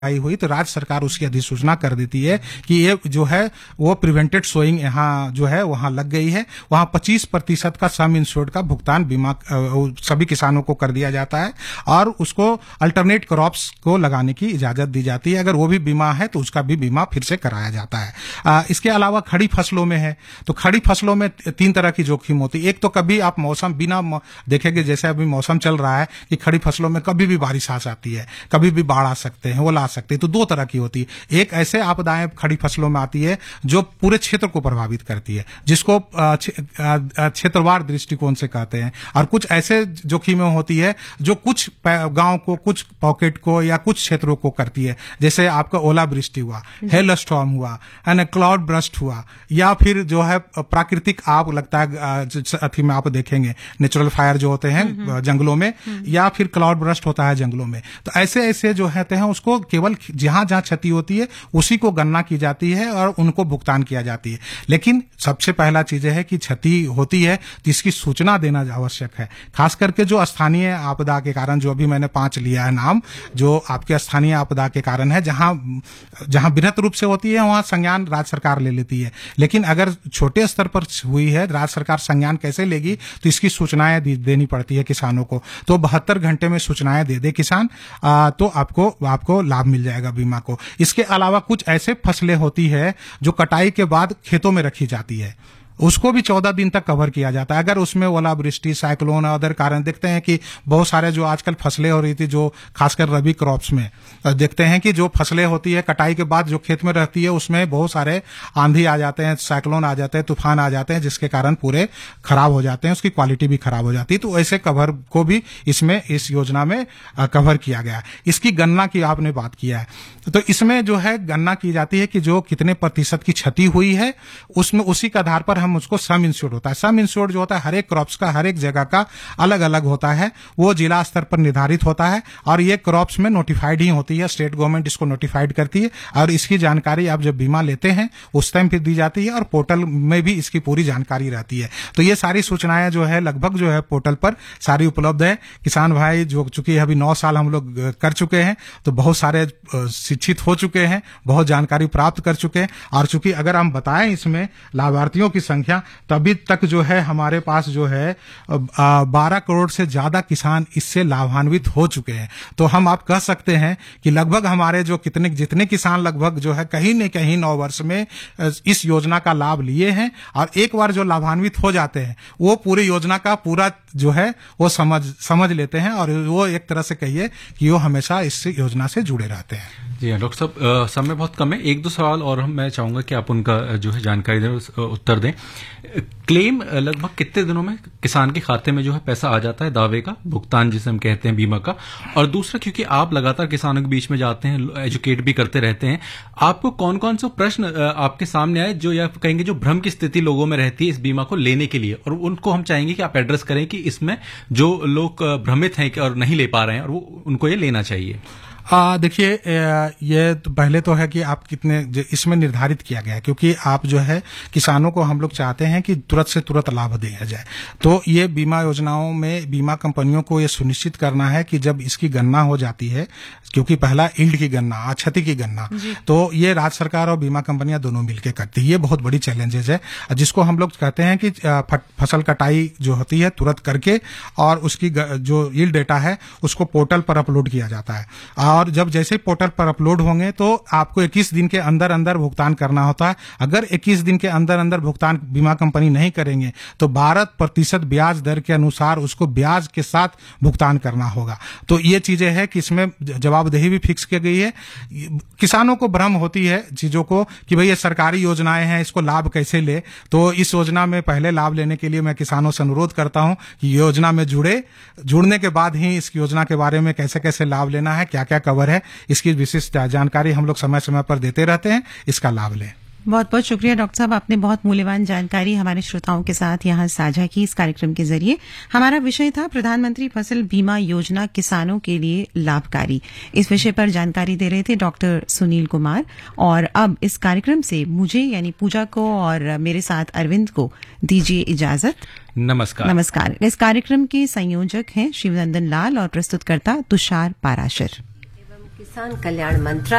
आई हुई तो राज्य सरकार उसकी अधिसूचना कर देती है कि ये जो है वो प्रिवेंटेड सोइंग यहाँ जो है वहां लग गई है। वहां 25% का सम इंश्योर्ड का भुगतान बीमा सभी किसानों को कर दिया जाता है और उसको अल्टरनेट क्रॉप्स को लगाने की इजाजत दी जाती है। अगर वो भी बीमा है तो उसका भी बीमा फिर से कराया जाता है। इसके अलावा खड़ी फसलों में है तो खड़ी फसलों में 3 तरह की जोखिम होती है। एक तो कभी आप मौसम बिना देखेंगे, जैसे अभी मौसम चल रहा है कि खड़ी फसलों में कभी भी बारिश आ जाती है, कभी भी बाढ़ आ सकते हैं, ओला सकते हैं। तो 2 तरह की होती है। एक ऐसे आपदाएं खड़ी फसलों में आती है जो पूरे क्षेत्र को प्रभावित करती है, जिसको क्षेत्रवार दृष्टिकोण से कहते हैं, और कुछ ऐसे जोखिमें होती है जो कुछ गांव को, कुछ पॉकेट को या कुछ क्षेत्रों को करती है। जैसे आपका ओलावृष्टि हुआ, हेल स्टॉर्म हुआ, है क्लाउड बर्स्ट हुआ, या फिर जो है प्राकृतिक आग लगता है अथी में आप देखेंगे नेचुरल फायर जो होते हैं जंगलों में, या फिर क्लाउड बर्स्ट होता है जंगलों में। तो ऐसे ऐसे जो होते हैं उसको केवल जहां जहां क्षति होती है उसी को गणना की जाती है और उनको भुगतान किया जाती है। लेकिन सबसे पहला चीज है कि क्षति होती है तो इसकी सूचना देना आवश्यक है। खास करके जो स्थानीय आपदा के कारण, जो अभी मैंने 5 लिया है नाम, जो आपके स्थानीय आपदा के कारण है, जहां बृहत रूप से होती है वहां संज्ञान राज्य सरकार ले लेती है। लेकिन अगर छोटे स्तर पर हुई है, राज्य सरकार संज्ञान कैसे लेगी? तो इसकी सूचनाएं देनी पड़ती है किसानों को। तो 72 घंटे में सूचनाएं दे किसान, तो आपको लाभ मिल जाएगा बीमा को। इसके अलावा कुछ ऐसे फसलें होती है जो कटाई के बाद खेतों में रखी जाती है, उसको भी 14 दिन तक कवर किया जाता है। अगर उसमें ओलावृष्टि, साइक्लोन और अदर कारण देखते हैं कि बहुत सारे जो आजकल फसलें हो रही थी, जो खासकर रबी क्रॉप्स में देखते हैं कि जो फसलें होती है कटाई के बाद जो खेत में रहती है उसमें बहुत सारे आंधी आ जाते हैं, साइक्लोन आ जाते हैं, तूफान आ जाते हैं, जिसके कारण पूरे खराब हो जाते हैं, उसकी क्वालिटी भी खराब हो जाती है। तो ऐसे कवर को भी इस योजना में कवर किया गया है। इसकी गणना की आपने बात किया है, तो इसमें जो है गणना की जाती है कि जो कितने प्रतिशत की क्षति हुई है उसमें, उसी के आधार पर हम उसको सम इंश्योर्ड होता है। सम इंश्योर्ड जो होता है हर एक क्रॉप्स का, हर एक जगह का अलग अलग होता है, वो जिला स्तर पर निर्धारित होता है और ये क्रॉप्स में नोटिफाइड ही होती है। स्टेट गवर्नमेंट इसको नोटिफाइड करती है और इसकी जानकारी आप जब बीमा लेते हैं उस टाइम फिर दी जाती है और पोर्टल में भी इसकी पूरी जानकारी रहती है। तो ये सारी सूचनाएं जो है लगभग जो है पोर्टल पर सारी उपलब्ध है। किसान भाई जो चूंकि अभी 9 साल हम लोग कर चुके हैं तो बहुत सारे शिक्षित हो चुके हैं, बहुत जानकारी प्राप्त कर चुके हैं, और चूंकि अगर हम बताएं इसमें लाभार्थियों की संख्या, तभी तक जो है हमारे पास जो है 12 करोड़ से ज्यादा किसान इससे लाभान्वित हो चुके हैं। तो हम आप कह सकते हैं कि लगभग हमारे जो जितने किसान लगभग जो है कहीं न कहीं 9 वर्ष में इस योजना का लाभ लिए हैं, और एक बार जो लाभान्वित हो जाते हैं वो पूरी योजना का पूरा जो है वो समझ लेते हैं, और वो एक तरह से कहिए कि वो हमेशा इस योजना से जुड़े रहते हैं। जी हाँ डॉक्टर साहब, समय बहुत कम है, 1-2 सवाल और मैं चाहूंगा कि आप उनका जो है जानकारी दें, उत्तर दें। क्लेम लगभग कितने दिनों में किसान के खाते में जो है पैसा आ जाता है, दावे का भुगतान जिसे हम कहते हैं बीमा का? और दूसरा, क्योंकि आप लगातार किसानों के बीच में जाते हैं, एजुकेट भी करते रहते हैं, आपको कौन कौन से प्रश्न आपके सामने आए जो या कहेंगे जो भ्रम की स्थिति लोगों में रहती है इस बीमा को लेने के लिए, और उनको हम चाहेंगे कि आप एड्रेस करें कि इसमें जो लोग भ्रमित हैं और नहीं ले पा रहे हैं और वो उनको ये लेना चाहिए। देखिए, ये तो पहले तो है कि आप कितने इसमें निर्धारित किया गया है, क्योंकि आप जो है किसानों को हम लोग चाहते हैं कि तुरंत से तुरंत लाभ दिया जाए। तो ये बीमा योजनाओं में बीमा कंपनियों को ये सुनिश्चित करना है कि जब इसकी गणना हो जाती है, क्योंकि पहला ईल्ड की गणना, क्षति की गणना, तो ये राज्य सरकार और बीमा कंपनियां दोनों मिलकर करती है। ये बहुत बड़ी चैलेंजेस है, जिसको हम लोग कहते हैं कि फसल कटाई जो होती है तुरंत करके और उसकी जो ईल्ड डेटा है उसको पोर्टल पर अपलोड किया जाता है, और जब जैसे पोर्टल पर अपलोड होंगे तो आपको 21 दिन के अंदर अंदर भुगतान करना होता है। अगर 21 दिन के अंदर अंदर भुगतान बीमा कंपनी नहीं करेंगे तो 12% ब्याज दर के अनुसार उसको ब्याज के साथ भुगतान करना होगा। तो ये चीजें हैं कि इसमें जवाबदेही भी फिक्स की गई है। किसानों को भ्रम होती है चीजों को कि भाई ये सरकारी योजनाएं हैं, इसको लाभ कैसे ले। तो इस योजना में पहले लाभ लेने के लिए मैं किसानों से अनुरोध करता हूं कि योजना में जुड़ने के बाद ही इस योजना के बारे में कैसे कैसे लाभ लेना है, क्या क्या कवर है, इसकी विशिष्ट जानकारी हम लोग समय समय पर देते रहते हैं। इसका लाभ लें। बहुत बहुत शुक्रिया डॉक्टर साहब, आपने बहुत मूल्यवान जानकारी हमारे श्रोताओं के साथ यहाँ साझा की इस कार्यक्रम के जरिए। हमारा विषय था प्रधानमंत्री फसल बीमा योजना किसानों के लिए लाभकारी। इस विषय पर जानकारी दे रहे थे डॉक्टर सुनील कुमार। और अब इस कार्यक्रम से मुझे यानी पूजा को और मेरे साथ अरविंद को दीजिए इजाजत। नमस्कार। इस कार्यक्रम के संयोजक हैं शिवनंदन लाल और प्रस्तुतकर्ता तुषार पाराशर। किसान कल्याण मंत्रालय